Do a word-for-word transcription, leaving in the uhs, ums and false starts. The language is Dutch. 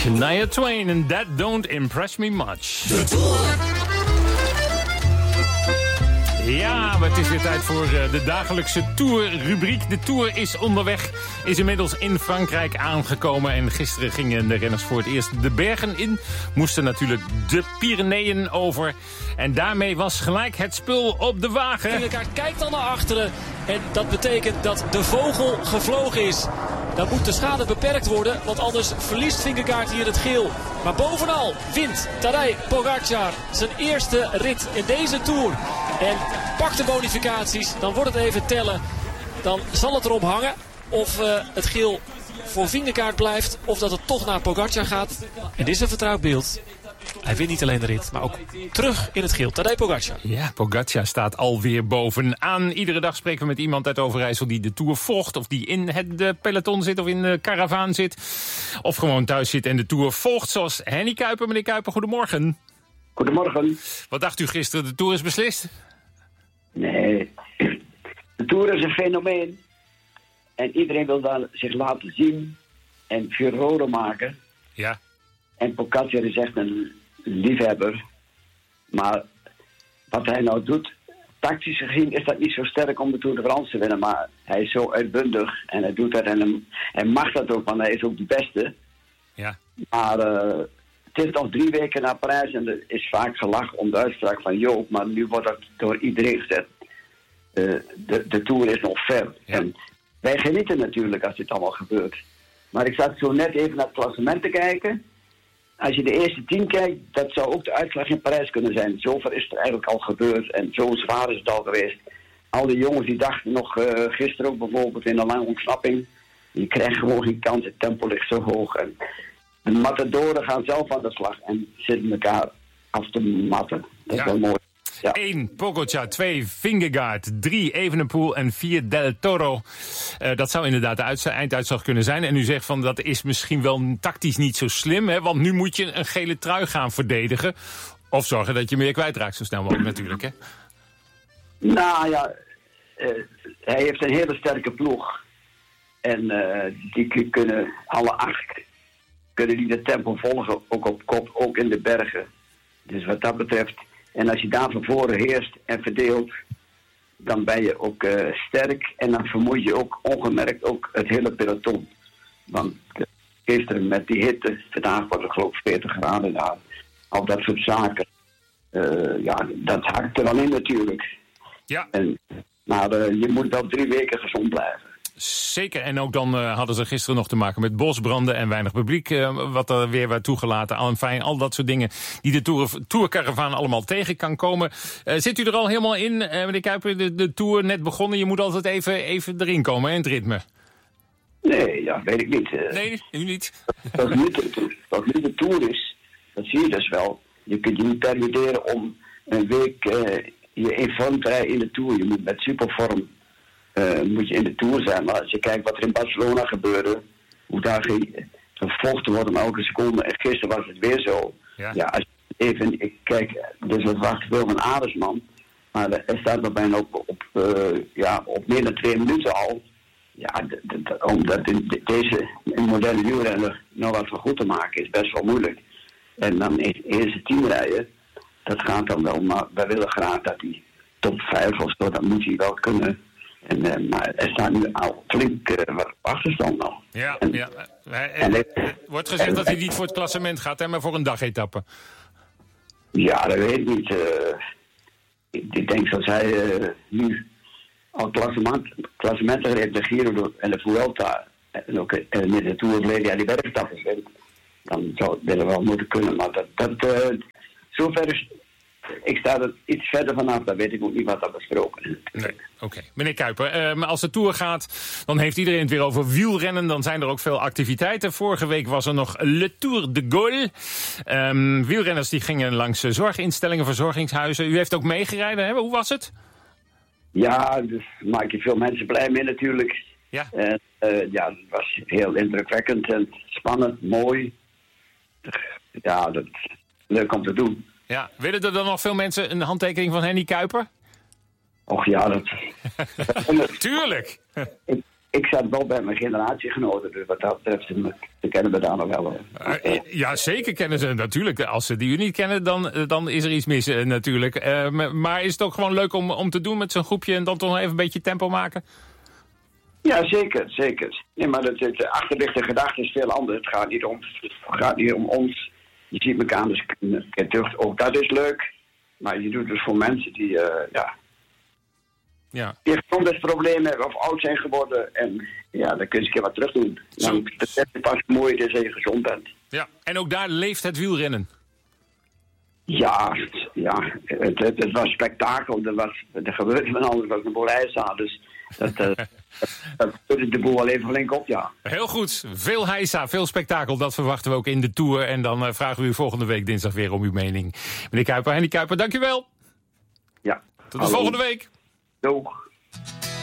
Shania Twain en That Don't Impress Me Much. De Tour. Ja, maar het is weer tijd voor de dagelijkse Tour-rubriek. De Tour is onderweg, is inmiddels in Frankrijk aangekomen. En gisteren gingen de renners voor het eerst de bergen in. Moesten natuurlijk de Pyreneeën over. En daarmee was gelijk het spul op de wagen. Vingegaard kijkt dan naar achteren. En dat betekent dat de vogel gevlogen is. Dan moet de schade beperkt worden, want anders verliest Vingegaard hier het geel. Maar bovenal wint Tadej Pogačar zijn eerste rit in deze Tour. En pakt de bonificaties, dan wordt het even tellen. Dan zal het erop hangen of uh, het geel voor Vingegaard blijft of dat het toch naar Pogačar gaat. En dit is een vertrouwd beeld. Hij wint niet alleen de rit, maar ook terug in het geel. Tadej Pogačar. Ja, Pogačar staat alweer bovenaan. Iedere dag spreken we met iemand uit Overijssel die de Tour volgt. Of die in het peloton zit of in de karavaan zit. Of gewoon thuis zit en de Tour volgt. Zoals Henny Kuiper. Meneer Kuiper, goedemorgen. Goedemorgen. Wat dacht u gisteren? De Tour is beslist? Nee, de Tour is een fenomeen. En iedereen wil daar zich laten zien. En furore maken. Ja. En Pogačar is echt een liefhebber. Maar wat hij nou doet, tactisch gezien is dat niet zo sterk om de Tour de France te winnen. Maar hij is zo uitbundig en hij doet dat en hij, hij mag dat ook, want hij is ook de beste. Ja. Maar uh, het is nog drie weken na Parijs en er is vaak gelachen om de uitspraak van Joop. Maar nu wordt dat door iedereen gezet. Uh, de, de Tour is nog ver. Ja. En wij genieten natuurlijk als dit allemaal gebeurt. Maar ik zat zo net even naar het klassement te kijken. Als je de eerste tien kijkt, dat zou ook de uitslag in Parijs kunnen zijn. Zover is het eigenlijk al gebeurd en zo zwaar is het al geweest. Al die jongens die dachten nog uh, gisteren ook bijvoorbeeld in een lange ontsnapping. Die krijgen gewoon geen kans, het tempo ligt zo hoog. En de matadoren gaan zelf aan de slag en zitten elkaar af te matten. Dat Ja. is wel mooi. Ja. één Pogačar, twee Vingegaard, drie Evenepoel en vier Del Toro. Uh, dat zou inderdaad de uitz- einduitslag kunnen zijn. En u zegt van dat is misschien wel tactisch niet zo slim. Hè? Want nu moet je een gele trui gaan verdedigen. Of zorgen dat je meer kwijtraakt zo snel mogelijk natuurlijk. Hè? Nou ja, uh, hij heeft een hele sterke ploeg. En uh, die kunnen alle acht kunnen die de tempo volgen, ook op kop, ook in de bergen. Dus wat dat betreft, en als je daar van voren heerst en verdeelt, dan ben je ook uh, sterk en dan vermoei je ook ongemerkt ook het hele peloton. Want uh, gisteren met die hitte, vandaag was het geloof ik veertig graden daar, al dat soort zaken. Uh, ja, dat hakt er wel in natuurlijk. Ja. En, maar uh, je moet wel drie weken gezond blijven. Zeker, en ook dan uh, hadden ze gisteren nog te maken met bosbranden en weinig publiek, uh, wat er weer werd toegelaten. Al, fijn, al dat soort dingen die de tour, tourcaravaan allemaal tegen kan komen. Uh, zit u er al helemaal in, uh, meneer Kuiper, de, de Tour net begonnen? Je moet altijd even, even erin komen, hè, in het ritme. Nee, ja, weet ik niet. Uh, nee, u niet? Dat nu de, dat nu de Tour is, dat zie je dus wel. Je kunt je niet permitteren om een week uh, je in vorm te rijden in de Tour. Je moet met supervorm uh, moet je in de Tour zijn. Maar als je kijkt wat er in Barcelona gebeurde, hoe daar ge, gevochten wordt om elke seconde. En gisteren was het weer zo. Ja, ja als je even, ik kijk, dus het wacht veel van Aresman. Maar er staat nog bijna op, op, uh, ja, op meer dan twee minuten al. Ja, d- d- omdat de, deze moderne wielrenner nou wat voor goed te maken is best wel moeilijk. En dan in eerste team rijden, dat gaat dan wel. Maar wij willen graag dat hij top vijf of zo, dat moet hij wel kunnen. En, uh, maar er staat nu al flink uh, wat achterstand nog. Ja, en, ja. Er en, wordt gezegd en, dat hij niet voor het klassement gaat, hè, maar voor een dagetappe. Ja, dat weet ik niet. Uh, ik, ik denk zoals hij uh, nu al klassement, klassementen heeft, de Giro en de Vuelta en ook in de Tour verleden jaar die bergetappes wint, dan zou het willen wel moeten kunnen. Maar dat, dat uh, zover is, ik sta er iets verder vanaf, dan weet ik ook niet wat dat besproken is. Nee, oké. Okay. Meneer Kuiper, uh, maar als de Tour gaat, dan heeft iedereen het weer over wielrennen. Dan zijn er ook veel activiteiten. Vorige week was er nog Le Tour de Gaulle. Um, wielrenners die gingen langs zorginstellingen, verzorgingshuizen. U heeft ook meegereden, hè? Hoe was het? Ja, dus maak je veel mensen blij mee natuurlijk. Ja. En, uh, ja, het was heel indrukwekkend en spannend, mooi. Ja, dat is leuk om te doen. Ja, willen er dan nog veel mensen een handtekening van Henny Kuiper? Och ja, dat... Tuurlijk! ik, ik zat wel bij mijn generatiegenoten, dus wat dat betreft, ze kennen me daar nog wel. Uh, ja, zeker kennen ze natuurlijk. Als ze die u niet kennen, dan, dan is er iets mis uh, natuurlijk. Uh, maar is het ook gewoon leuk om, om te doen met zo'n groepje en dan toch even een beetje tempo maken? Ja, zeker, zeker. Nee, maar de, de, de achterliggende gedachte is veel anders. Het gaat niet om, het gaat niet om ons. Je ziet elkaar dus terug. Ook dat is leuk. Maar je doet het dus voor mensen die, uh, ja... Ja. Die gezondheidsproblemen hebben of oud zijn geworden. En ja, dan kun je een keer wat terug doen. Dan is het pas mooi is dat je gezond bent. Ja, en ook daar leeft het wielrennen. Ja, ja het, het, het was spektakel. Er, was, er gebeurde van alles wat een boel ijs aan. Dus dat, uh, dat vulde de boel wel even flink op, ja. Heel goed. Veel heisa, veel spektakel. Dat verwachten we ook in de Tour. En dan uh, vragen we u volgende week dinsdag weer om uw mening. Meneer Kuiper, Henny Kuiper, dank u wel. Ja. Tot de volgende week. Doeg.